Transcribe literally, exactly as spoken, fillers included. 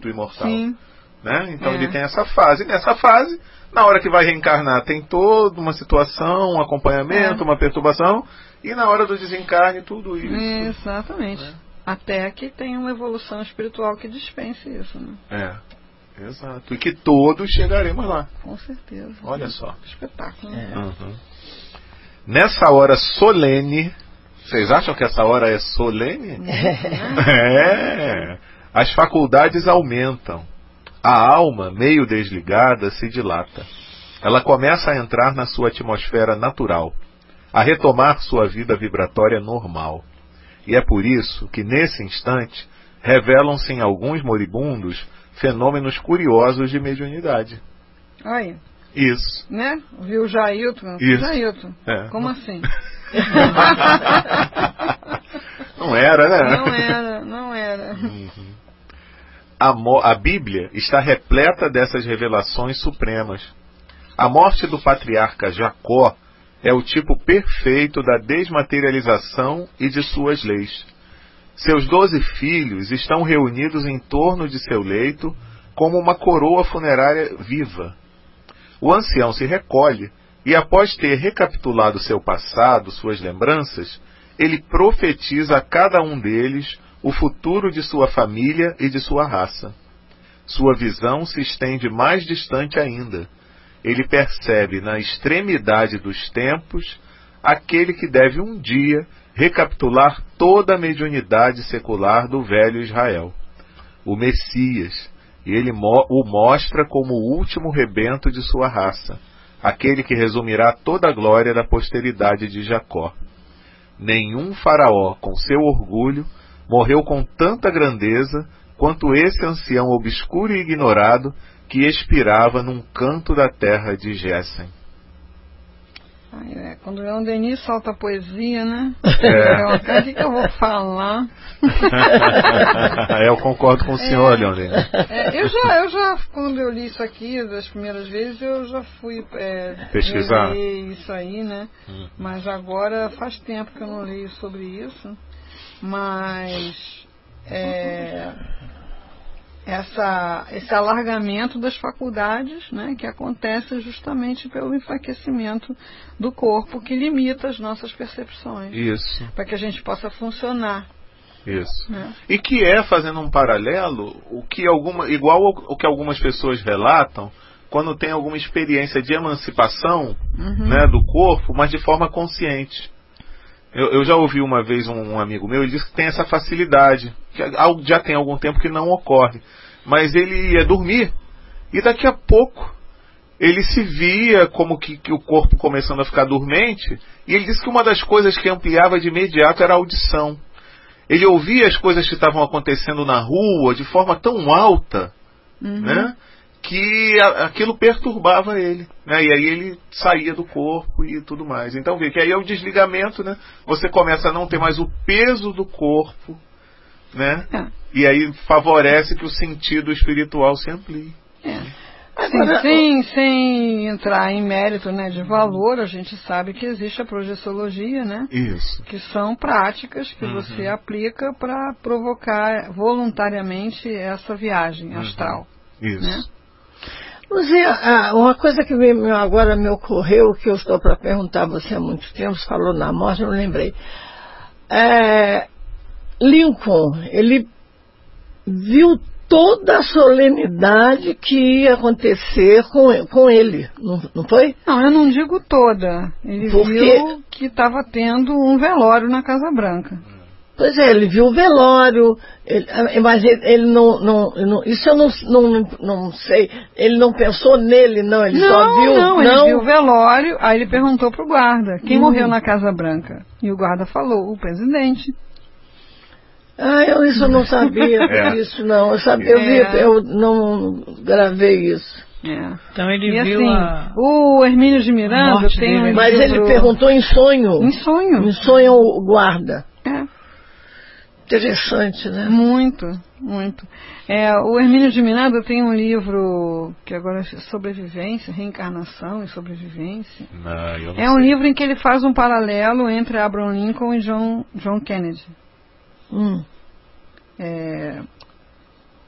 espírito imortal. Sim. Né? Então É. ele tem essa fase. E nessa fase, na hora que vai reencarnar, tem toda uma situação, um acompanhamento, É. uma perturbação. E na hora do desencarne, tudo isso. Exatamente. Né? Até que tem uma evolução espiritual que dispense isso, né? É, exato. E que todos chegaremos lá. Com certeza. Olha só. Espetáculo. É. Né? Uhum. Nessa hora solene, vocês acham que essa hora é solene? É. As faculdades aumentam. A alma, meio desligada, se dilata. Ela começa a entrar na sua atmosfera natural, a retomar sua vida vibratória normal. E é por isso que, nesse instante, revelam-se em alguns moribundos fenômenos curiosos de mediunidade. Aí, Isso. né? Viu o Jailton? Isso. Jailton. É. Como assim? Não era, né? Não era, não era. Uhum. A, mo- a Bíblia está repleta dessas revelações supremas. A morte do patriarca Jacó é o tipo perfeito da desmaterialização e de suas leis. Seus doze filhos estão reunidos em torno de seu leito como uma coroa funerária viva. O ancião se recolhe e, após ter recapitulado seu passado, suas lembranças, ele profetiza a cada um deles o futuro de sua família e de sua raça. Sua visão se estende mais distante ainda. Ele percebe na extremidade dos tempos aquele que deve um dia recapitular toda a mediunidade secular do velho Israel, o Messias, e ele mo- o mostra como o último rebento de sua raça, aquele que resumirá toda a glória da posteridade de Jacó. Nenhum faraó, com seu orgulho, morreu com tanta grandeza quanto esse ancião obscuro e ignorado que expirava num canto da terra de Gessen. Ai, é, quando o Leon Denis solta a poesia, né? É. É. O que, que eu vou falar? Eu concordo com o senhor, É. Leonel. É, eu, já, eu já, quando eu li isso aqui, das primeiras vezes, eu já fui é, Pesquisar. ler isso aí, né? Hum. Mas agora faz tempo que eu não leio sobre isso. Mas é, essa, esse alargamento das faculdades, né, que acontece justamente pelo enfraquecimento do corpo, que limita as nossas percepções, Isso, para que a gente possa funcionar. isso. Né? E que é, fazendo um paralelo, o que alguma, igual ao, o que algumas pessoas relatam, quando tem alguma experiência de emancipação, Uhum. né, do corpo, mas de forma consciente. Eu, eu já ouvi uma vez um, um amigo meu, ele disse que tem essa facilidade, que al- já tem algum tempo que não ocorre, mas ele ia dormir e daqui a pouco ele se via como que, que o corpo começando a ficar dormente, e ele disse que uma das coisas que ampliava de imediato era a audição. Ele ouvia as coisas que estavam acontecendo na rua de forma tão alta, Uhum. né, que a, aquilo perturbava ele, né, e aí ele saía do corpo e tudo mais. Então vê que aí é o desligamento, né, você começa a não ter mais o peso do corpo, né, É. e aí favorece que o sentido espiritual se amplie. É. Agora, Sim, sem, sem entrar em mérito, né, de valor, a gente sabe que existe a projeciologia, né? Isso. Que são práticas que Uhum. você aplica para provocar voluntariamente essa viagem Uhum. astral. Isso. Né? Luzia, ah, uma coisa que me- agora me ocorreu, que eu estou para perguntar a você há muito tempo, você falou na morte, eu não lembrei. É, Lincoln, ele viu toda a solenidade que ia acontecer com, com ele, não, não foi? Não, eu não digo toda. Ele Porque- viu que estava tendo um velório na Casa Branca. Pois é, ele viu o velório, ele- ah, mas ele, ele não, não, ele não- isso eu não, não, não sei, ele não pensou nele, não, ele não, só viu... não, ele viu o velório, aí ele perguntou pro guarda, quem Hum. morreu na Casa Branca? E o guarda falou, o presidente. Ah, eu isso eu não sabia É. disso, não. Eu sabia, eu, vi, É. eu não gravei isso. É. Então ele E viu assim, a... o Hermínio de Miranda morte tem um dele. Mas ele livro- perguntou em sonho. Em sonho. Em sonho o guarda. É, Interessante, né? muito, muito. É, o Hermínio de Miranda tem um livro que agora é sobrevivência, reencarnação e sobrevivência. Não, eu não É um sei. livro em que ele faz um paralelo entre Abraham Lincoln e John, John Kennedy. Hum. É,